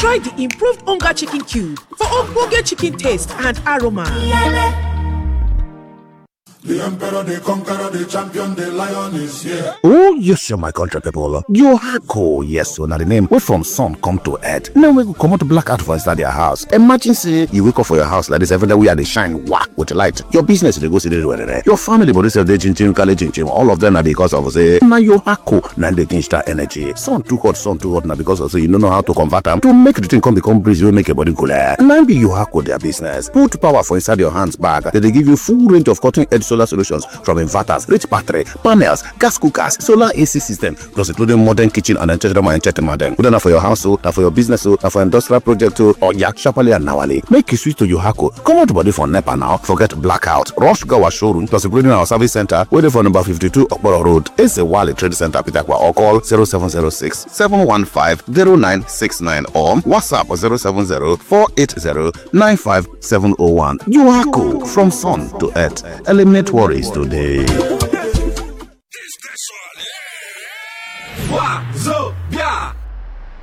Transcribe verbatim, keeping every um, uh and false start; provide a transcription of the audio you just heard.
Try the improved Onga chicken cube for ogbonge chicken taste and aroma. The emperor, the conqueror, the champion, the lion is here. Oh, yes, my country people. Yohako, yes, so now the name. We from sun come to earth. Now we go come out to black out for inside your house. Imagine say you wake up for your house like this every day we are the shine whack with the light. Your business they go see the your family body self they chin chin, kale chin chin. All of them are because of say now Yohako now they change that energy. Sun too hot, sun too hot now because of say you don't know how to convert them to make the thing come become breeze. You make your body cooler. Now be Yohako their business. Put power for inside your hands bag. They, they give you full range of cutting edge solar solutions from inverters, rich battery, panels, gas cookers, solar A C system, plus including modern kitchen and entertainment and entertainment. Whether for your house, or for your business, or for industrial project, or yak sharply and nawali. Make you switch to Yohako. Come out body for NEPA now. Forget blackout. Rush go our showroom, plus including our service center. Waiting for number fifty-two Okboro Road. It's a Wally Trade Center, Pitakwa, or call zero seven zero six, seven one five, zero nine six nine or WhatsApp or zero seven zero, four eight zero, nine five seven zero one. Yohako, from sun to earth. Eliminate worries today. Wazobia